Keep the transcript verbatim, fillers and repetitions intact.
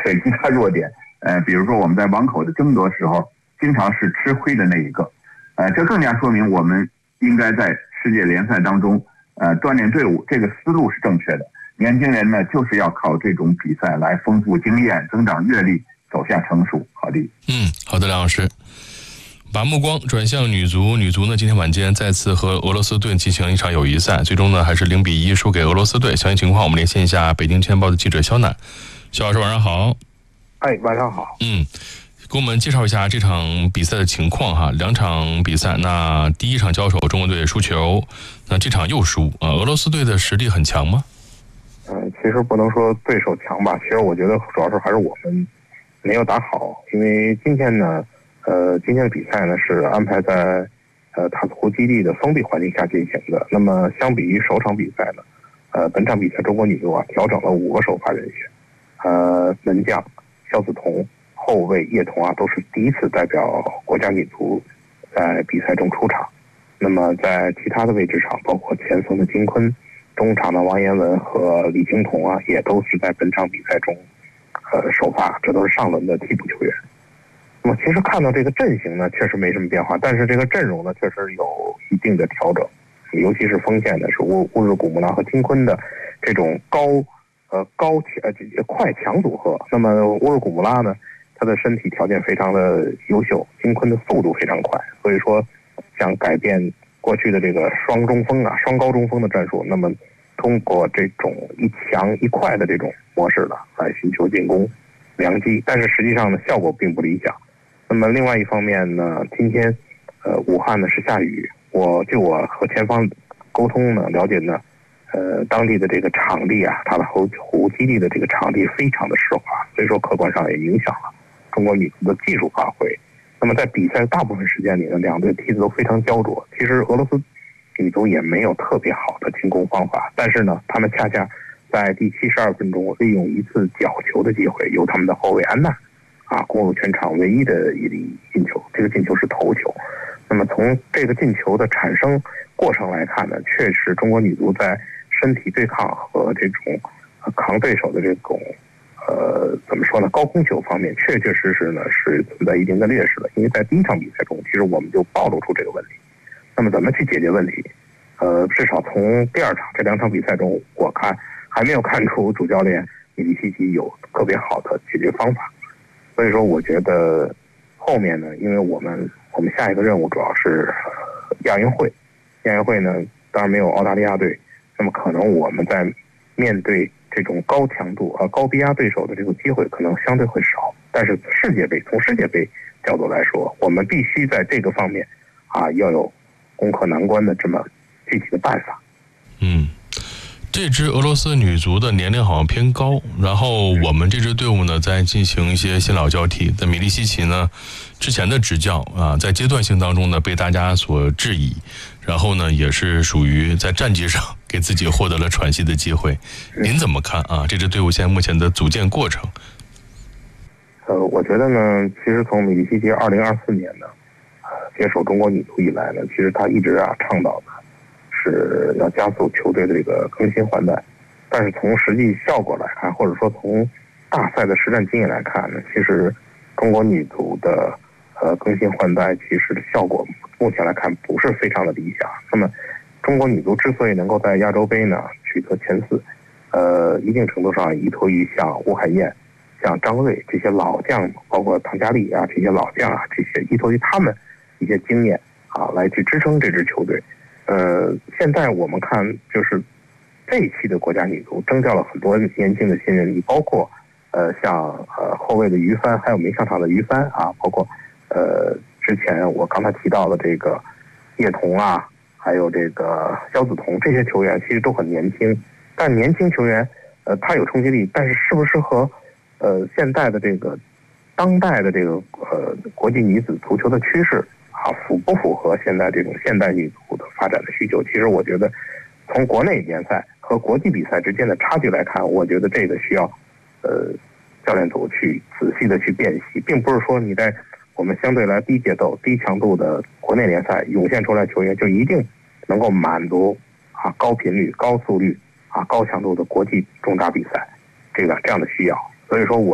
可惜他弱点。呃，比如说我们在网口的争夺时候，经常是吃亏的那一个。呃，这更加说明我们应该在世界联赛当中，呃，锻炼队伍，这个思路是正确的。年轻人呢，就是要靠这种比赛来丰富经验、增长阅历、走向成熟。好的， 嗯，好的，梁老师。把目光转向女足，女足呢今天晚间再次和俄罗斯队进行了一场友谊赛，最终呢还是零比一输给俄罗斯队。详细情况我们连线一下北京签报的记者肖楠。肖老师晚上好。 哎，晚上好。 嗯，给我们介绍一下这场比赛的情况哈。两场比赛，那第一场交手中国队输球，那这场又输啊、呃。俄罗斯队的实力很强吗？ 嗯、呃，其实不能说对手强吧，其实我觉得主要是还是我们没有打好，因为今天呢。呃，今天的比赛呢是安排在呃塔斯湖基地的封闭环境下进行的。那么相比于首场比赛呢，呃，本场比赛中国女足啊调整了五个首发人选，呃，门将肖子彤、后卫叶童啊都是第一次代表国家女足在比赛中出场。那么在其他的位置上，包括前锋的金坤、中场的王彦文和李金童啊，也都是在本场比赛中呃首发，这都是上轮的替补球员。那么其实看到这个阵型呢，确实没什么变化，但是这个阵容呢，确实有一定的调整，尤其是锋线的是乌乌日古木拉和金坤的这种高呃高呃快强组合。那么乌日古木拉呢，他的身体条件非常的优秀，金坤的速度非常快，所以说想改变过去的这个双中锋啊双高中锋的战术，那么通过这种一强一快的这种模式呢，来寻求进攻良机，但是实际上呢效果并不理想。那么另外一方面呢，今天呃武汉呢是下雨，我就我和前方沟通呢了解呢，呃当地的这个场地啊，塔拉湖基地的这个场地非常的湿滑，所以说客观上也影响了中国女足的技术发挥。那么在比赛大部分时间里呢，两队踢得都非常焦灼。其实俄罗斯女足也没有特别好的进攻方法，但是呢，他们恰恰在第七十二分钟利用一次角球的机会，由他们的后卫安娜啊，攻入全场唯一的一粒进球，这个进球是头球。那么从这个进球的产生过程来看呢，确实中国女足在身体对抗和这种扛对手的这种呃怎么说呢高空球方面，确确实实呢是存在一定的劣势的。因为在第一场比赛中，其实我们就暴露出这个问题。那么怎么去解决问题？呃，至少从第二场这两场比赛中，我看还没有看出主教练米利西奇有特别好的解决方法。所以说我觉得后面呢，因为我们我们下一个任务主要是亚运会，亚运会呢当然没有澳大利亚队，那么可能我们在面对这种高强度和高逼压对手的这个机会可能相对会少。但是世界杯从世界杯角度来说，我们必须在这个方面啊要有攻克难关的这么具体的办法。 嗯。这支俄罗斯女足的年龄好像偏高，然后我们这支队伍呢在进行一些新老交替。在米利西奇呢之前的执教啊，在阶段性当中呢被大家所质疑，然后呢也是属于在战绩上给自己获得了喘息的机会。您怎么看啊？这支队伍现在目前的组建过程？ 呃，我觉得呢，其实从米利西奇二零二四年呢，呃，接手中国女足以来呢，其实他一直啊倡导的是要加速球队的这个更新换代，但是从实际效果来看，或者说从大赛的实战经验来看呢，其实中国女足的呃更新换代其实效果目前来看不是非常的理想。那么中国女足之所以能够在亚洲杯呢取得前四，呃，一定程度上依托于像吴海燕、像张睿这些老将，包括唐佳丽啊这些老将啊，这些依托于他们一些经验啊来去支撑这支球队。呃，现在我们看就是这一期的国家女足征调了很多年轻的新人，你包括呃像呃后卫的于帆，还有没上场的于帆啊，包括呃之前我刚才提到的这个叶童啊，还有这个肖子彤，这些球员其实都很年轻，但年轻球员呃他有冲击力，但是适不适合呃现在的这个当代的这个呃国际女子足球的趋势啊，符不符合现在这种现代女足的发展的需求？其实我觉得从国内联赛和国际比赛之间的差距来看，我觉得这个需要呃教练组去仔细的去辨析，并不是说你在我们相对来低节奏低强度的国内联赛涌现出来球员就一定能够满足啊高频率高速率啊高强度的国际重大比赛这个这样的需要。所以说我